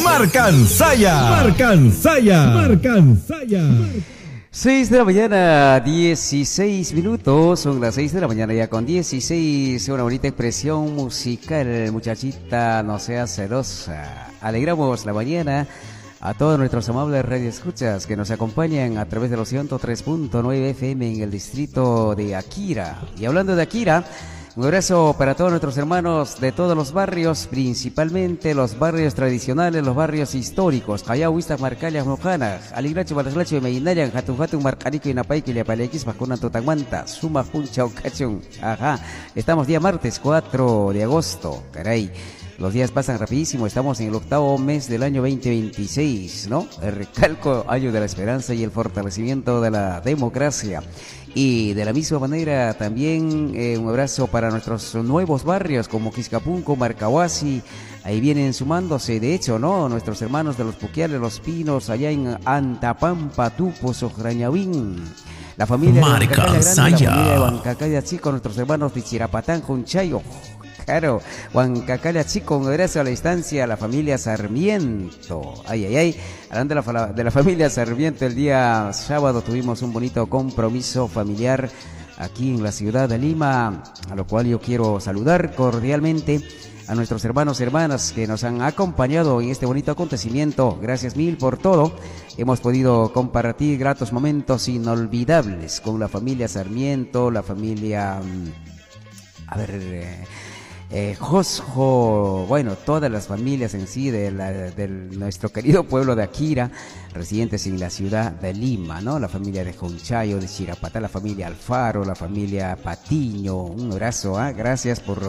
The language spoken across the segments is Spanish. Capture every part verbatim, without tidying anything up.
Marcansaya. Marcansaya. Marcansaya. seis de la mañana, dieciséis minutos. Son las seis de la mañana ya con dieciséis. Una bonita expresión musical, muchachita, no seas celosa. Alegramos la mañana a todos nuestros amables radioescuchas que nos acompañan a través de los ciento tres punto nueve F M en el distrito de Akira. Y hablando de Akira, un abrazo para todos nuestros hermanos de todos los barrios, principalmente los barrios tradicionales, los barrios históricos. Callao, Huistas, Marcallas, Mojana, Aligracho, Balaslacho, Meinayan, Hatun Hatun, Marcanico y Napaique, Liapalequis, Macunan, Totaguanta, Suma, Puncha, Ocachun. Ajá, estamos día martes cuatro de agosto, caray. Los días pasan rapidísimo, estamos en el octavo mes del año veinte veintiséis, ¿no? El recalco, año de la esperanza y el fortalecimiento de la democracia. Y de la misma manera también eh, un abrazo para nuestros nuevos barrios como Quiscapunco, Marcahuasi, ahí vienen sumándose, de hecho, ¿no? Nuestros hermanos de los Puquiales, los Pinos, allá en Antapampa, Tupos, Ojrañahuín. La familia de Huancacaya Grande, la familia de Huancacaya Chico, nuestros hermanos de Chirapatán, Junchayo. Claro, Huancacaya Chico, un abrazo a la distancia a la familia Sarmiento. Ay, ay, ay. Hablando de la, de la familia Sarmiento, el día sábado tuvimos un bonito compromiso familiar aquí en la ciudad de Lima, a lo cual yo quiero saludar cordialmente a nuestros hermanos y hermanas que nos han acompañado en este bonito acontecimiento. Gracias mil por todo. Hemos podido compartir gratos momentos inolvidables con la familia Sarmiento, la familia... A ver... Eh, Eh, Josjo, bueno, todas las familias en sí de, la, de nuestro querido pueblo de Akira, residentes en la ciudad de Lima, ¿no? La familia de Junchayo, de Chirapatá, la familia Alfaro, la familia Patiño, un abrazo, ¿eh? Gracias por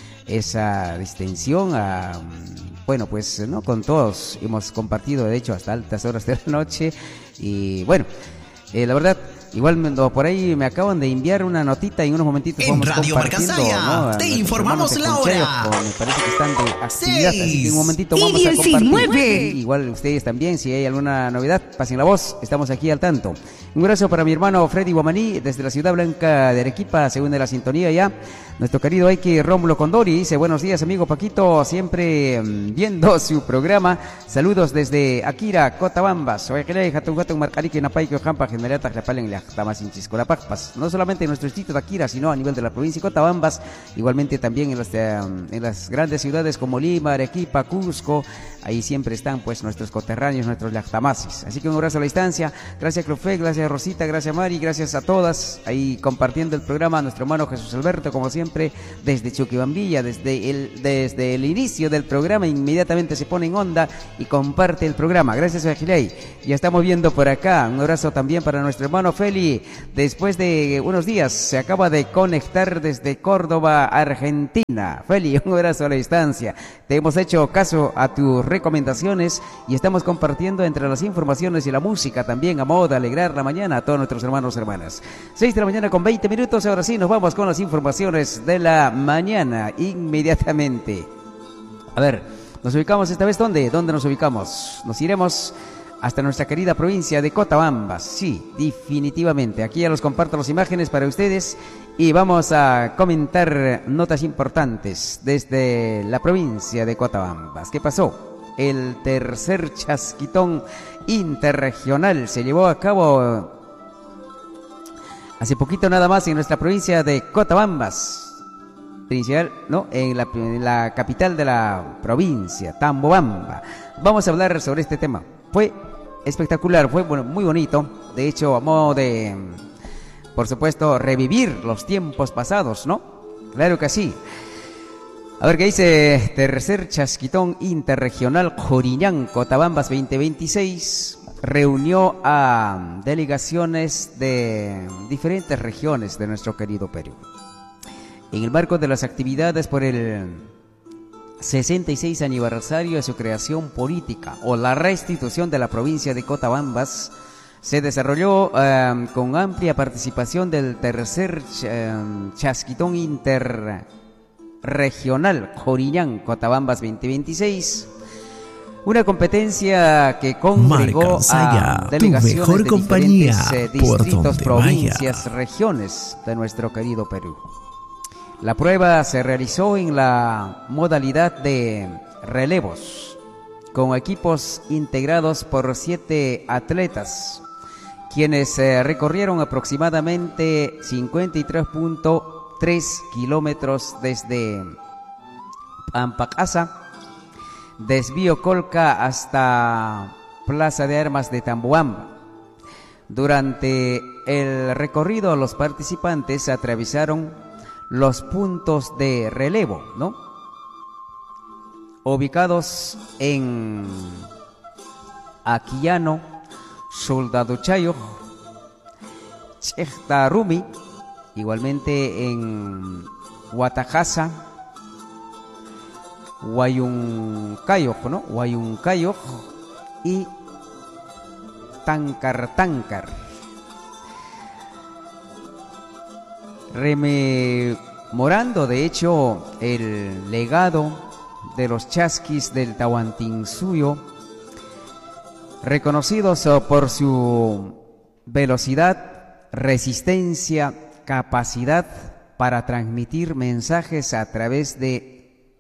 esa distinción. A, bueno, pues, ¿no? Con todos hemos compartido, de hecho, hasta altas horas de la noche y, bueno, eh, la verdad... Igual por ahí me acaban de enviar una notita y en unos momentitos en vamos Radio compartiendo, Marcansaya, ¿no? te informamos la hora. Me parece que están de actividad, así que en un momentito vamos a compartir. Igual ustedes también, si hay alguna novedad, pasen la voz, estamos aquí al tanto. Un abrazo para mi hermano Freddy Guamaní, desde la Ciudad Blanca de Arequipa, se une a la sintonía ya. Nuestro querido Aiki Rómulo Condori dice, buenos días amigo Paquito, siempre mmm, viendo su programa. Saludos desde Akira, Cotabambas. No solamente en nuestro distrito de Akira, sino a nivel de la provincia de Cotabambas, igualmente también en las, en las grandes ciudades como Lima, Arequipa, Cusco. Ahí siempre están pues nuestros coterráneos, nuestros yactamasis. Así que un abrazo a la distancia. Gracias Clofé, gracias Rosita, gracias Mari, gracias a todas. Ahí compartiendo el programa, nuestro hermano Jesús Alberto, como siempre, desde Chuquibambilla, desde el, desde el inicio del programa, inmediatamente se pone en onda y comparte el programa. Gracias Agilei. Ya estamos viendo por acá. Un abrazo también para nuestro hermano Feli. Después de unos días se acaba de conectar desde Córdoba, Argentina. Feli, un abrazo a la distancia. Te hemos hecho caso a tus recomendaciones y estamos compartiendo entre las informaciones y la música también a modo de alegrar la mañana a todos nuestros hermanos y hermanas. seis de la mañana con veinte minutos, ahora sí nos vamos con las informaciones de la mañana inmediatamente. A ver, ¿nos ubicamos esta vez dónde? ¿Dónde nos ubicamos? Nos iremos hasta nuestra querida provincia de Cotabambas. Sí, definitivamente. Aquí ya los comparto las imágenes para ustedes y vamos a comentar notas importantes desde la provincia de Cotabambas. ¿Qué pasó? El tercer chasquitón interregional se llevó a cabo hace poquito nada más en nuestra provincia de Cotabambas, principal, ¿no? En la, en la capital de la provincia, Tambobamba. Vamos a hablar sobre este tema. Fue espectacular, fue bueno, muy bonito. De hecho, a modo de, por supuesto, revivir los tiempos pasados, ¿no? Claro que sí. A ver qué dice tercer chasquitón interregional Joriñán Cotabambas veinte veintiséis. Reunió a delegaciones de diferentes regiones de nuestro querido Perú. En el marco de las actividades por el sesenta y seis aniversario de su creación política o la restitución de la provincia de Cotabambas, se desarrolló eh, con amplia participación del tercer ch eh, chasquitón interregional Joriñán Cotabambas veinte veintiséis. Una competencia que congregó a delegaciones de diferentes eh, distritos, provincias, vaya. regiones de nuestro querido Perú. La prueba se realizó en la modalidad de relevos. con equipos integrados por siete atletas, quienes eh, recorrieron aproximadamente cincuenta y tres punto tres kilómetros desde Pampacasa, desvío Colca hasta Plaza de Armas de Tamboamba. Durante el recorrido, los participantes atravesaron los puntos de relevo, ¿no?, ubicados en Aquillano, Soldado Chayo, Chechtarumi, igualmente en Huatajasa, Huayuncayo, ¿no?, Huayuncayo y Tancar Tancar. Rememorando de hecho el legado de los chasquis del Tahuantinsuyo, reconocidos por su velocidad, resistencia, capacidad para transmitir mensajes a través de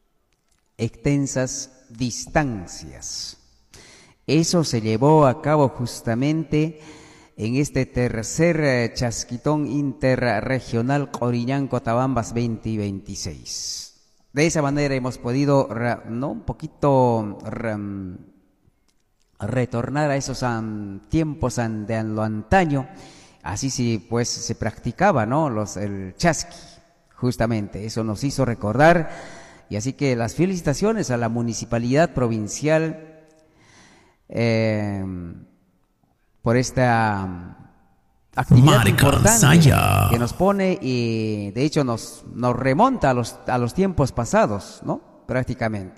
extensas distancias. Eso se llevó a cabo justamente en este tercer chasquitón interregional Coriñán-Cotabambas veinte veintiséis. De esa manera hemos podido, ¿no?, un poquito re, retornar a esos um, tiempos an, de lo antaño. Así sí, pues se practicaba, ¿no?, los, el chasqui, justamente. Eso nos hizo recordar. Y así que las felicitaciones a la Municipalidad Provincial Eh, por esta actividad Marca importante Saya, que nos pone y de hecho nos, nos remonta a los, a los tiempos pasados, ¿no?, prácticamente.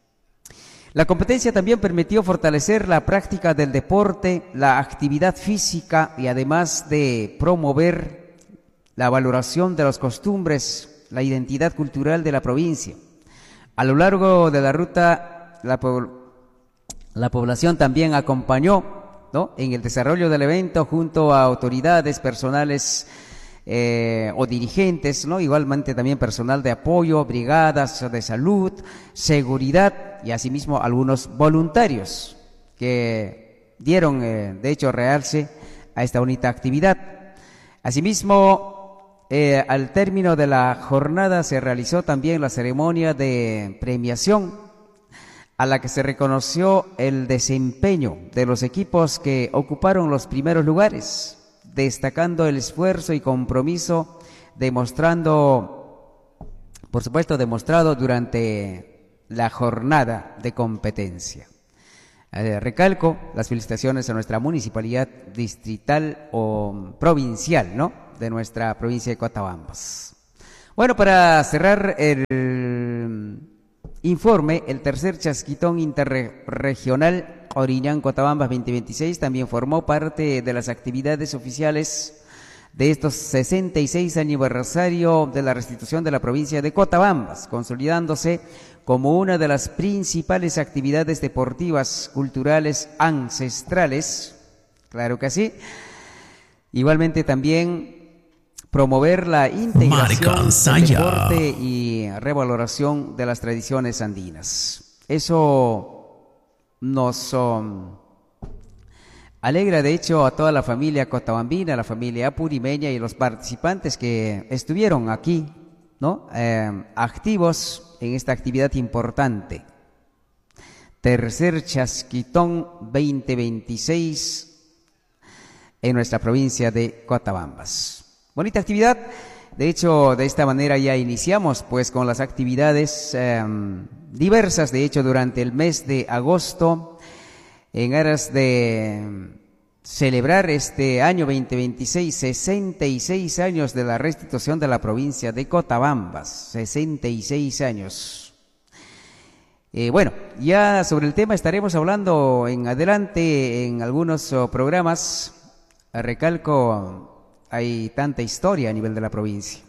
La competencia también permitió fortalecer la práctica del deporte, la actividad física y además de promover la valoración de las costumbres, la identidad cultural de la provincia. A lo largo de la ruta, la población La población también acompañó, ¿no?, en el desarrollo del evento junto a autoridades personales eh, o dirigentes, ¿no?, igualmente también personal de apoyo, brigadas de salud, seguridad y asimismo algunos voluntarios que dieron, eh, de hecho, realce a esta bonita actividad. Asimismo, eh, al término de la jornada se realizó también la ceremonia de premiación, a la que se reconoció el desempeño de los equipos que ocuparon los primeros lugares, destacando el esfuerzo y compromiso demostrando, por supuesto, demostrado durante la jornada de competencia. Eh, recalco las felicitaciones a nuestra municipalidad distrital o provincial, ¿no?, de nuestra provincia de Cotabambas. Bueno, para cerrar el informe, el tercer chasquitón interregional Coriñán-Cotabambas veinte veintiséis también formó parte de las actividades oficiales de estos sesenta y seis aniversario de la restitución de la provincia de Cotabambas, consolidándose como una de las principales actividades deportivas, culturales, ancestrales, claro que sí. Igualmente también promover la integración del deporte y revaloración de las tradiciones andinas. Eso nos um, alegra, de hecho, a toda la familia cotabambina, a la familia apurimeña y los participantes que estuvieron aquí, ¿no?, eh, activos en esta actividad importante. Tercer chasquitón veinte veintiséis en nuestra provincia de Cotabambas. Bonita actividad. De hecho, de esta manera ya iniciamos pues con las actividades eh, diversas, de hecho, durante el mes de agosto, en aras de celebrar este año veinte veintiséis, sesenta y seis años de la restitución de la provincia de Cotabambas, sesenta y seis años. Eh, bueno, ya sobre el tema estaremos hablando en adelante en algunos oh, programas. Recalco, hay tanta historia a nivel de la provincia,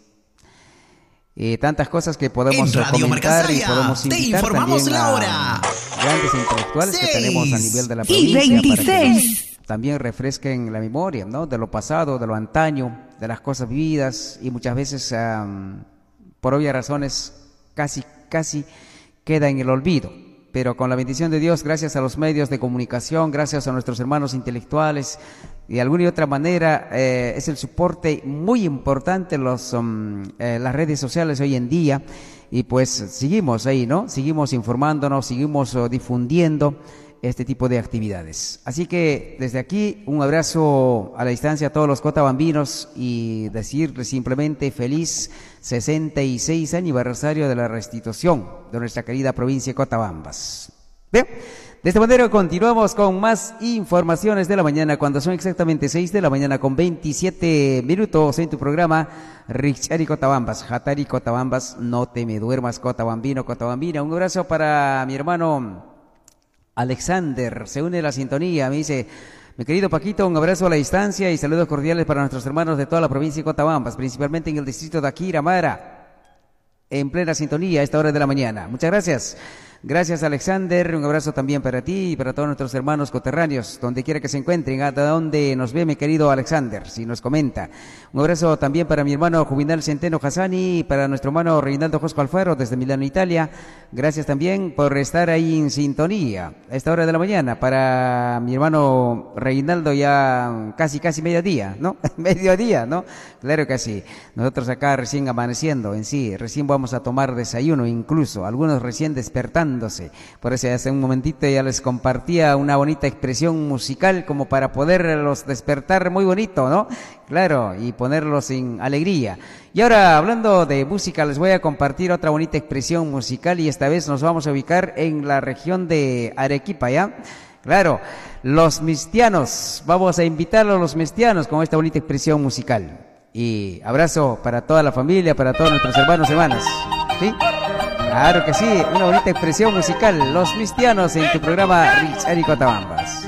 eh, tantas cosas que podemos comentar y podemos invitar también la hora. A grandes intelectuales que tenemos a nivel de la provincia para que nos también refresquen la memoria, ¿no?, de lo pasado, de lo antaño, de las cosas vividas y muchas veces um, por obvias razones casi casi queda en el olvido. pero con la bendición de Dios, gracias a los medios de comunicación, gracias a nuestros hermanos intelectuales, y de alguna y otra manera eh, es el soporte muy importante los, um, eh, las redes sociales hoy en día, y pues seguimos ahí, ¿no? Seguimos informándonos, seguimos uh, difundiendo este tipo de actividades. Así que desde aquí un abrazo a la distancia a todos los cotabambinos y decirles simplemente feliz sesenta y seis aniversario de la restitución de nuestra querida provincia de Cotabambas. Bien, de esta manera continuamos con más informaciones de la mañana cuando son exactamente seis de la mañana con veintisiete minutos en tu programa Richari Cotabambas, Hatari Cotabambas, no te me duermas Cotabambino, Cotabambina. Un abrazo para mi hermano Alexander, se une a la sintonía, me dice: mi querido Paquito, un abrazo a la distancia y saludos cordiales para nuestros hermanos de toda la provincia de Cotabambas, principalmente en el distrito de Aquiramara, en plena sintonía a esta hora de la mañana. Muchas gracias. Gracias, Alexander. Un abrazo también para ti y para todos nuestros hermanos coterráneos, donde quiera que se encuentren, a donde nos ve mi querido Alexander, si nos comenta. Un abrazo también para mi hermano Juvenal Centeno Hassani y para nuestro hermano Reinaldo Josco Alfaro desde Milano, Italia. Gracias también por estar ahí en sintonía a esta hora de la mañana. Para mi hermano Reinaldo ya casi, casi mediodía, ¿no? Mediodía, ¿no? Claro que sí. Nosotros acá recién amaneciendo en sí, recién vamos a tomar desayuno incluso, algunos recién despertando. Por eso hace un momentito ya les compartía una bonita expresión musical como para poderlos despertar muy bonito, ¿no? Claro, y ponerlos en alegría. Y ahora, hablando de música, les voy a compartir otra bonita expresión musical y esta vez nos vamos a ubicar en la región de Arequipa, ¿ya? Claro, los mistianos, vamos a invitarlos a los mistianos con esta bonita expresión musical. Y abrazo para toda la familia, para todos nuestros hermanos y hermanas, ¿sí? Claro que sí, una bonita expresión musical, los mistianos en tu programa Richari Cotabambas.